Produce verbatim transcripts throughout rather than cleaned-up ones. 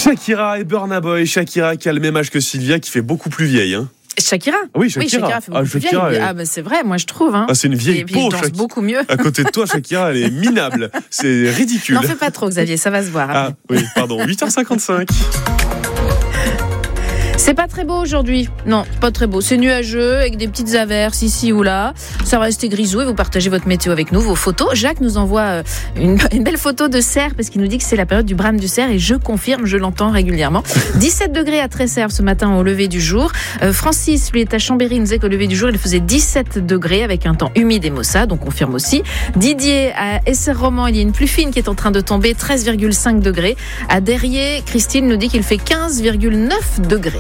Shakira et Burna Boy. Shakira qui a le même âge que Sylvia, qui fait beaucoup plus vieille. Hein. Shakira Oui, Shakira. Oui, Shakira fait beaucoup ah, plus Shakira vieille. est... Ah, ben c'est vrai, moi je trouve. Hein. Ah, c'est une vieille et puis, peau. je danse Shak... beaucoup mieux. À côté de toi, Shakira, elle est minable. C'est ridicule. N'en fais pas trop, Xavier, ça va se voir. Ah, oui, pardon. huit heures cinquante-cinq. C'est pas très beau aujourd'hui. Non, pas très beau. C'est nuageux avec des petites averses ici ou là. Ça va rester grisou et vous partagez votre météo avec nous, vos photos. Jacques nous envoie une, une belle photo de cerf parce qu'il nous dit que c'est la période du brame du cerf et je confirme, je l'entends régulièrement. dix-sept degrés à Tresserve ce matin au lever du jour. Euh, Francis, lui, est à Chambéry. Il nous disait qu'au lever du jour, il faisait dix-sept degrés avec un temps humide et maussade. On confirme aussi. Didier, à Esser-Roman, il y a une pluie fine qui est en train de tomber, treize virgule cinq degrés. À Derrier, Christine nous dit qu'il fait quinze virgule neuf degrés.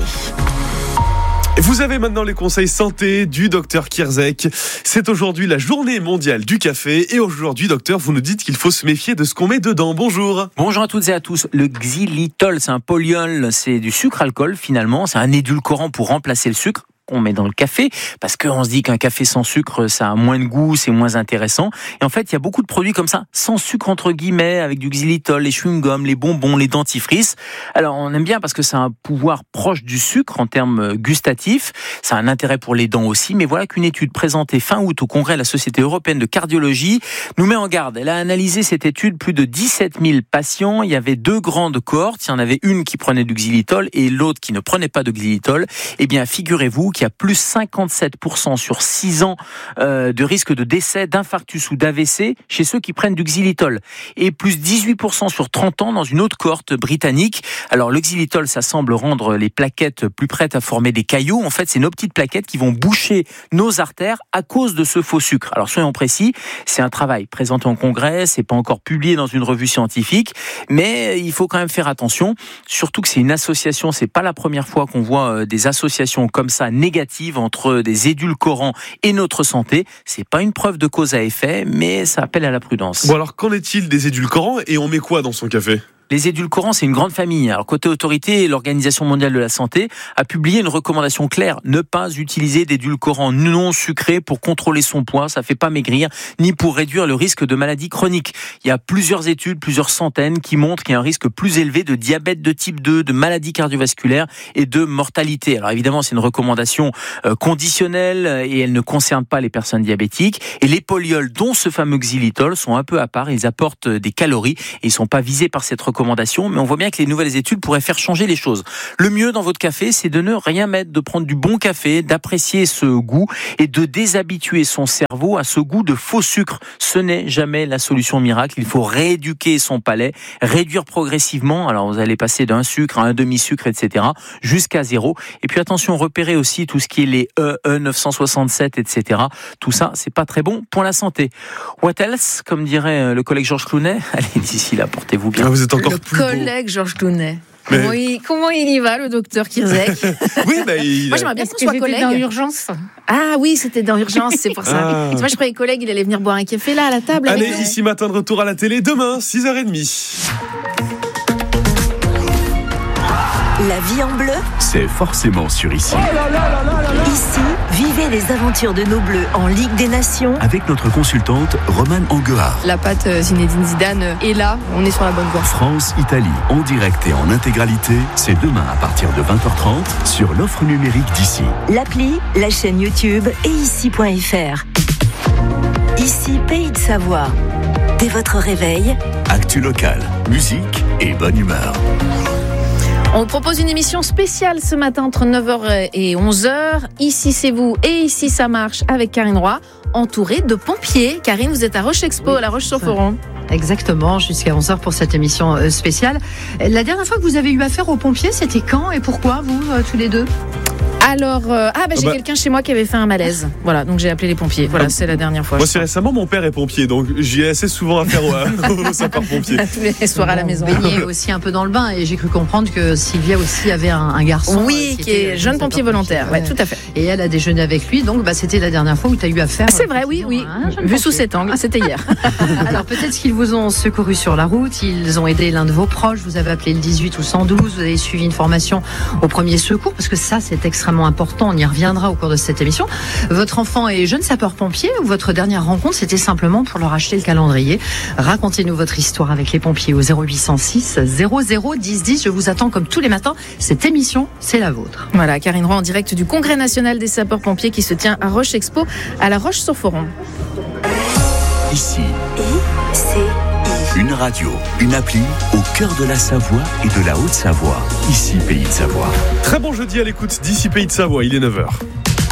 Vous avez maintenant les conseils santé du docteur Kierzek. C'est aujourd'hui la journée mondiale du café. Et aujourd'hui, docteur, vous nous dites qu'il faut se méfier de ce qu'on met dedans. Bonjour. Bonjour à toutes et à tous. Le xylitol, c'est un polyol, c'est du sucre-alcool finalement. C'est un édulcorant pour remplacer le sucre qu'on met dans le café, parce qu'on se dit qu'un café sans sucre, ça a moins de goût, c'est moins intéressant. Et en fait, il y a beaucoup de produits comme ça, sans sucre entre guillemets, avec du xylitol, les chewing-gums, les bonbons, les dentifrices. Alors, on aime bien parce que ça a un pouvoir proche du sucre en termes gustatifs. Ça a un intérêt pour les dents aussi. Mais voilà qu'une étude présentée fin août au congrès de la Société européenne de cardiologie nous met en garde. Elle a analysé cette étude, plus de dix-sept mille patients. Il y avait deux grandes cohortes. Il y en avait une qui prenait du xylitol et l'autre qui ne prenait pas de xylitol. Eh bien, figurez-vous qu'il y a plus cinquante-sept pour cent sur six ans euh, de risque de décès, d'infarctus ou d'A V C chez ceux qui prennent du xylitol. Et plus dix-huit pour cent sur trente ans dans une autre cohorte britannique. Alors le xylitol, ça semble rendre les plaquettes plus prêtes à former des caillots. En fait, c'est nos petites plaquettes qui vont boucher nos artères à cause de ce faux sucre. Alors soyons précis, c'est un travail présenté en congrès, c'est pas encore publié dans une revue scientifique, mais il faut quand même faire attention, surtout que c'est une association, c'est pas la première fois qu'on voit des associations comme ça négatives entre des édulcorants et notre santé. C'est pas une preuve de cause à effet, mais ça appelle à la prudence. Bon alors, qu'en est-il des édulcorants et on met quoi dans son café ? Les édulcorants, c'est une grande famille. Alors, côté autorité, l'Organisation mondiale de la santé a publié une recommandation claire. Ne pas utiliser d'édulcorants non sucrés pour contrôler son poids. Ça fait pas maigrir, ni pour réduire le risque de maladies chroniques. Il y a plusieurs études, plusieurs centaines, qui montrent qu'il y a un risque plus élevé de diabète de type deux, de maladies cardiovasculaires et de mortalité. Alors, évidemment, c'est une recommandation euh, conditionnelle et elle ne concerne pas les personnes diabétiques. Et les polyols, dont ce fameux xylitol, sont un peu à part. Ils apportent des calories et ils sont pas visés par cette recommandation. Mais on voit bien que les nouvelles études pourraient faire changer les choses. Le mieux dans votre café, c'est de ne rien mettre, de prendre du bon café, d'apprécier ce goût et de déshabituer son cerveau à ce goût de faux sucre. Ce n'est jamais la solution miracle. Il faut rééduquer son palais, réduire progressivement. Alors vous allez passer d'un sucre à un demi-sucre, et cetera, jusqu'à zéro. Et puis attention, repérez aussi tout ce qui est les E, E neuf cent soixante-sept, et cetera. Tout ça, c'est pas très bon pour la santé. What else, comme dirait le collègue Georges Clooney. Allez, d'ici là, portez-vous bien. Ah, vous êtes encore le plus collègue beau. Georges Clooney. Mais... Comment, il, comment il y va, le docteur Kierzek? Oui, bah, il... Moi, j'aimerais bien qu'on soit collègue. Dans Urgence. Ah oui, c'était dans Urgence, c'est pour ça. Ah. Moi, je croyais collègue, il allait venir boire un café là, à la table. Allez, avec ici matin de retour à la télé, demain, six heures trente. La vie en bleu, c'est forcément sur Ici. Oh là là là là là là. Ici, vivez les aventures de nos Bleus en Ligue des Nations avec notre consultante Romane Anguard. La patte Zinedine Zidane est là, on est sur la bonne voie. France-Italie, en direct et en intégralité, c'est demain à partir de vingt heures trente sur l'offre numérique d'Ici. L'appli, la chaîne YouTube et ici point f r. Ici, Pays de Savoie. Dès votre réveil, actu local, musique et bonne humeur. On vous propose une émission spéciale ce matin entre neuf heures et onze heures. Ici, c'est vous et ici, ça marche avec Karine Roy, entourée de pompiers. Karine, vous êtes à Roche-Expo, oui, à La Roche-sur-Foron. Exactement, jusqu'à onze heures pour cette émission spéciale. La dernière fois que vous avez eu affaire aux pompiers, c'était quand et pourquoi, vous, tous les deux ? Alors, euh, ah bah j'ai ah bah, quelqu'un chez moi qui avait fait un malaise. Voilà, donc j'ai appelé les pompiers. Voilà, ah, c'est la dernière fois. Moi, c'est récemment, mon père est pompier, donc j'y ai assez souvent affaire au, au sapeur-pompier. Tous les soirs à la maison. Vous baignez aussi un peu dans le bain et j'ai cru comprendre que Sylvia aussi avait un, un garçon. Oui, qui, qui est jeune pompier volontaire. Ouais, ouais, tout à fait. Et elle a déjeuné avec lui, donc bah, c'était la dernière fois où tu as eu affaire. C'est vrai, oui, oui. Hein, vu pompier. Sous cet angle, c'était hier. Alors peut-être qu'ils vous ont secouru sur la route, ils ont aidé l'un de vos proches, vous avez appelé le dix-huit ou cent douze, vous avez suivi une formation au premier secours, parce que ça, c'est extrêmement extrêmement important. On y reviendra au cours de cette émission. Votre enfant est jeune sapeur-pompier ou votre dernière rencontre, c'était simplement pour leur acheter le calendrier? Racontez-nous votre histoire avec les pompiers au zéro huit cent six zéro zéro dix dix. Je vous attends comme tous les matins. Cette émission, c'est la vôtre. Voilà, Karine Roy en direct du Congrès national des sapeurs-pompiers qui se tient à Roche Expo à La Roche-sur-Foron. Ici, I C I. une radio, une appli au cœur de la Savoie et de la Haute-Savoie. Ici, Pays de Savoie. Très bon jeudi à l'écoute d'ici Pays de Savoie, il est neuf heures.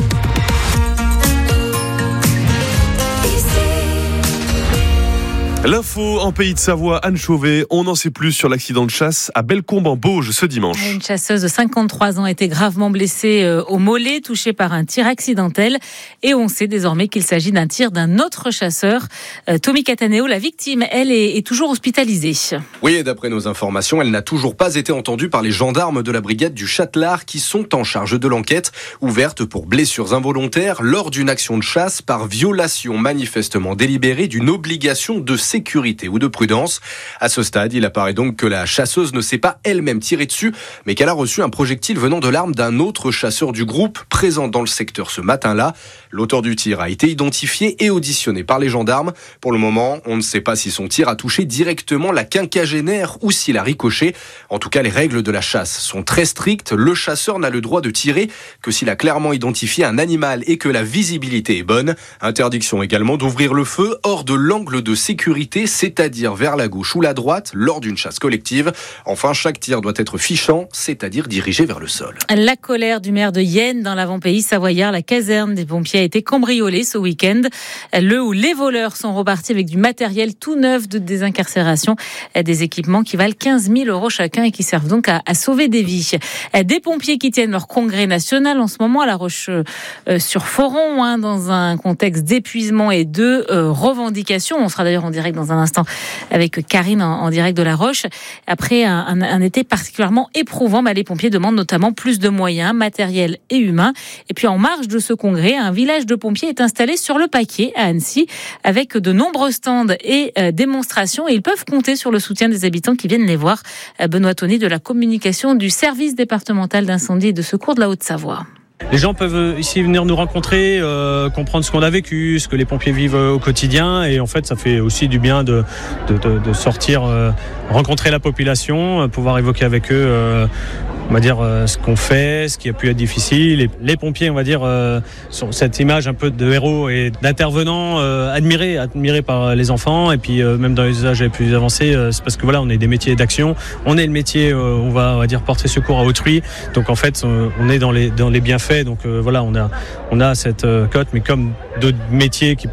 L'info en Pays de Savoie, Anne Chauvet, on n'en sait plus sur l'accident de chasse à Bellecombe en Bauge ce dimanche. Une chasseuse de cinquante-trois ans a été gravement blessée au mollet, touchée par un tir accidentel. Et on sait désormais qu'il s'agit d'un tir d'un autre chasseur. Tommy Cataneo, la victime, elle est, est toujours hospitalisée. Oui, et d'après nos informations, elle n'a toujours pas été entendue par les gendarmes de la brigade du Châtelard qui sont en charge de l'enquête, ouverte pour blessures involontaires lors d'une action de chasse par violation manifestement délibérée d'une obligation de sécurité ou de prudence. À ce stade, il apparaît donc que la chasseuse ne s'est pas elle-même tirée dessus, mais qu'elle a reçu un projectile venant de l'arme d'un autre chasseur du groupe présent dans le secteur ce matin-là. L'auteur du tir a été identifié et auditionné par les gendarmes. Pour le moment, on ne sait pas si son tir a touché directement la quinquagénaire ou s'il a ricoché. En tout cas, les règles de la chasse sont très strictes. Le chasseur n'a le droit de tirer que s'il a clairement identifié un animal et que la visibilité est bonne. Interdiction également d'ouvrir le feu hors de l'angle de sécurité, c'est-à-dire vers la gauche ou la droite, lors d'une chasse collective. Enfin, chaque tir doit être fichant, c'est-à-dire dirigé vers le sol. La colère du maire de Yenne dans l'avant-pays savoyard, la caserne des pompiers a été cambriolée ce week-end. Le ou les voleurs sont repartis avec du matériel tout neuf de désincarcération, des équipements qui valent quinze mille euros chacun et qui servent donc à, à sauver des vies. Des pompiers qui tiennent leur congrès national en ce moment à La Roche-sur-Foron, hein, dans un contexte d'épuisement et de euh, revendications. On sera d'ailleurs en direct dans un instant avec Karine en, en direct de La Roche. Après un, un, un été particulièrement éprouvant, bah, les pompiers demandent notamment plus de moyens matériels et humains. Et puis en marge de ce congrès, un village de pompiers est installé sur le Paquier à Annecy avec de nombreux stands et euh, démonstrations. Et ils peuvent compter sur le soutien des habitants qui viennent les voir. Euh, Benoît Tonnet de la communication du service départemental d'incendie et de secours de la Haute-Savoie. Les gens peuvent ici venir nous rencontrer, euh, comprendre ce qu'on a vécu, ce que les pompiers vivent au quotidien, et en fait ça fait aussi du bien de, de, de, de sortir, euh, rencontrer la population, euh, pouvoir évoquer avec eux euh, on va dire euh, ce qu'on fait, ce qui a pu être difficile. Et les pompiers, on va dire, euh, sont cette image un peu de héros et d'intervenants euh, admirés, admirés par les enfants, et puis euh, même dans les usages les plus avancés, euh, c'est parce que voilà, on est des métiers d'action, on est le métier, euh, on va, on va dire porter secours à autrui, donc en fait on, on est dans les dans les bienfaits. Donc euh, voilà, on a on a cette euh, cote, mais comme d'autres métiers qui